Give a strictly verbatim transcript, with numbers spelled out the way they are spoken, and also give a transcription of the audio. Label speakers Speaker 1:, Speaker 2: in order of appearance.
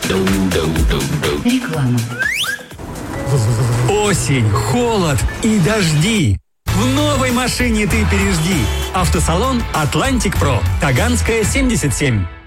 Speaker 1: Реклама.
Speaker 2: Осень, холод и дожди. В новой машине ты пережди. Автосалон «Атлантик Про». Таганская, семьдесят семь.